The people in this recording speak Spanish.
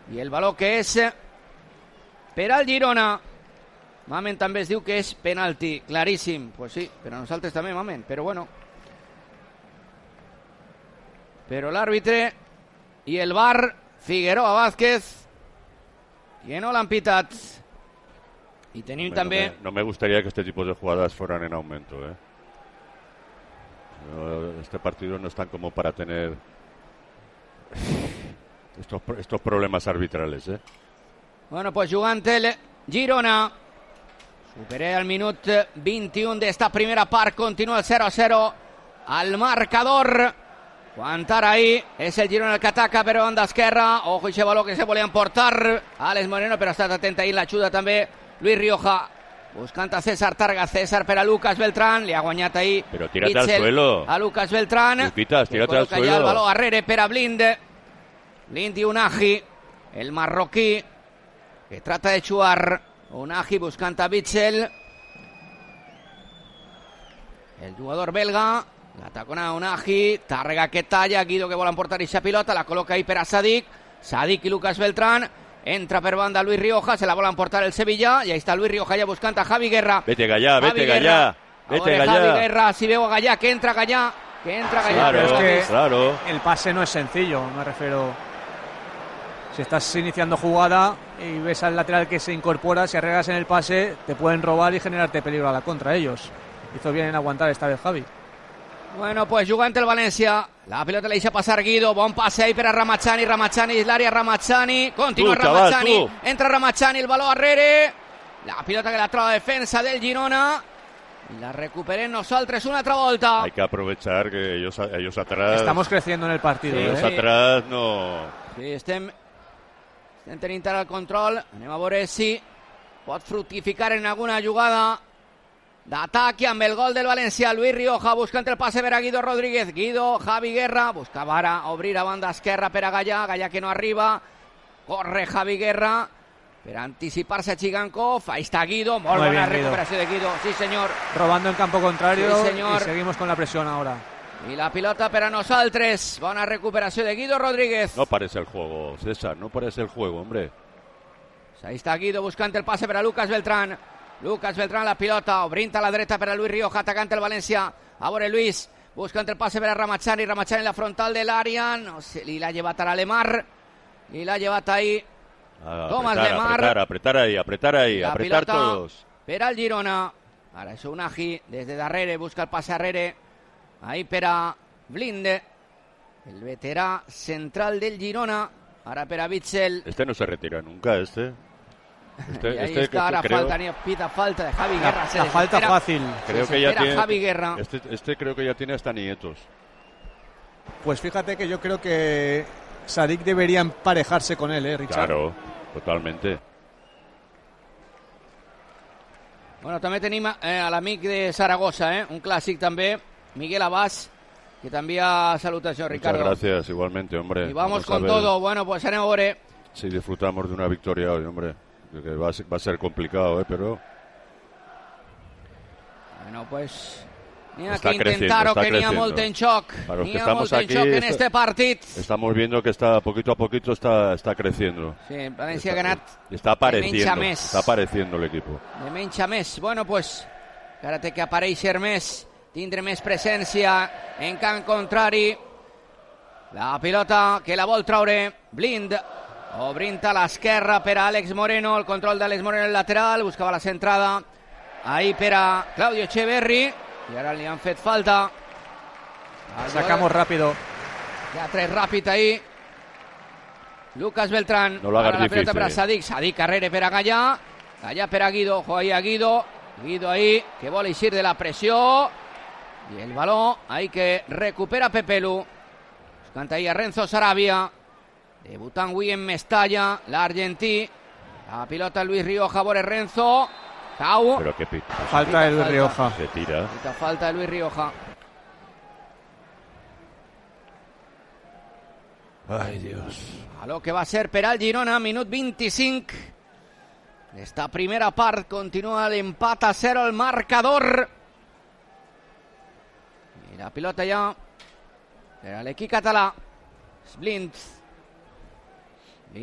I el valor que és per al Girona. Mamen també es diu que és penalti, claríssim. Pues sí, per a nosaltres també, Mamen, però bueno. Però l'àrbitre i el VAR, Figueroa Vázquez, que no l'han pitat. Y tenim també... No me gustaría que este tipo de jugadas fueran en aumento, Este partido no es tan como para tener estos problemas arbitrales, Bueno, pues jugant el Girona. Supera el minut 21 d'esta primera part. Continua el 0-0 al marcador. Quan ara ahí és el Girona el que ataca per banda esquerra. Ojo, ese baló que se volia emportar Alex Moreno, però ha estat atent ahí l'ajuda també Luis Rioja. Buscant a César Targa. César per a Lucas Beltrán. Li ha guanyat ahí pero tírate al suelo a Lucas Beltrán. Luquitas, tírate al suelo. Ja el baló arrere per a Blind i Unagi, el marroquí, que trata de jugar. Unagi buscant a Bitzel, el jugador belga. La tacona Unagi, Tàrrega que talla, Guido que vol emportar aquesta pilota, la col·loca ahí per a Sadik i Lucas Beltrán. Entra per banda Luis Rioja, se la vol emportar el Sevilla, i ahí està Luis Rioja ja buscant a Javi Guerra. Vete Gallà, vete Gallà. Javi Guerra, si veo a Gallà, que entra Gallà. Claro, es que claro. El pase no es sencillo, me refiero. Si estás iniciando jugada y ves al lateral que se incorpora, si arreglas en el pase, te pueden robar y generarte peligro a la contra ellos. Hizo bien en aguantar esta vez Javi. Bueno, pues jugant el València. La pelota le deixa passar Guido. Bon passe ahí per a Ramachani. Ramachani és l'àrea. Ramachani. Continua Ramachani. Entra Ramachani. El baló arrere. La pilota que la troba defensa del Girona. Y la recuperem nosaltres una altra volta. Hay que aprovechar que ellos atrás... Estamos creciendo en el partido. Ellos atrás no... Sí, estem tenint ara el control. Anem a veure si pot fructificar en alguna jugada d'ataque amb el gol del València. Luis Rioja buscant el passe per a Guido Rodríguez. Guido, Javi Guerra, buscava ara obrir a banda esquerra per a Gallà. Gallà que no arriba. Corre Javi Guerra per anticipar-se a Chigankov. Ahí está Guido, molt bona recuperació de Guido. Sí, señor. Robando en campo contrario, sí, señor. Y seguimos con la presión ahora. Y la pilota per a nosaltres. Bona recuperació de Guido Rodríguez. No parece el juego, César, no parece el juego, hombre. Ahí está Guido buscant el passe per a Lucas Beltrán. Lucas Beltrán la pilota, obrint a la dreta per a Luis Rioja, atacant el València. A veure Luis, buscant el passe per a Ramachani. Ramachani en la frontal de l'àrea. No sé, li l'ha llevat ara Lemar. Li l'ha llevat ahí Tomás Lemar. Apretar ahí, apretar todos. Per al Girona. Ara és Unagi, des de darrere, busca el passe arrere. Ahí per a Blinde, el veterà central del Girona. Ara per a Bitzel. Este no se retira nunca, Y ahí está, ahora pita falta de Javi Guerra. La falta fácil. Creo que ya tiene, Javi Guerra. Este creo que ya tiene hasta nietos. Pues fíjate que yo creo que Sadik debería emparejarse con él, Richard. Claro, totalmente. Bueno, també tenim a l'amic de Saragossa, un clàssic també, Miguel Abás, que també ha salutació, Ricardo. Muchas gracias, igualmente, hombre. Y vamos con todo. Bueno, pues anem a veure. Si disfrutamos de una victoria hoy, hombre. Que va a ser complicado, pero... Bueno, pues... N'hi ha que intentar-ho, que n'hi ha molt en xoc. N'hi ha molt en xoc en este partit. Estamos viendo que poquito a poquito está creciendo. Sí, València ha ganat está apareciendo el equipo. De menys a més. Bueno, pues, ara té que aparèixer més, tindre més presència en camp contrari. La pilota que la vol traure Blind. Obrint a l'esquerra per a Àlex Moreno, el control d'Àlex Moreno en el lateral, buscava la centrada ahí per a Claudio Echeverri, i ara li han fet falta. Sacamos rápido. Ja tres ràpid ahí. Lucas Beltrán. No lo hagas difícil. La pilota per a Sadik, Sadik carrere per a Gallà, Gallà per a Guido, ojo ahí a Guido, Guido ahí, que vol eixir de la pressió, i el baló ahí que recupera Pepelu, buscant ahí a Renzo Sarabia. Debutant avui en Mestalla, l'argentí. La pilota Luis Rioja, veure Renzo. Cau. Pero qué falta de Luis Rioja. Se tira. Falta de Luis Rioja. Ay, Dios. A lo que va a ser per al Girona, minut 25. Esta primera part continua l'empat a 0 al marcador. I la pilota ja per a l'equip català. Blind.